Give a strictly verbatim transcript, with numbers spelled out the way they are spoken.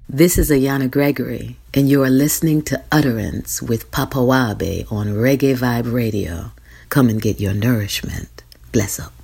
This is Ayana Gregory, and you are listening to Utterance with Papa Wabe on Reggae Vibe Radio. Come and get your nourishment. Bless up.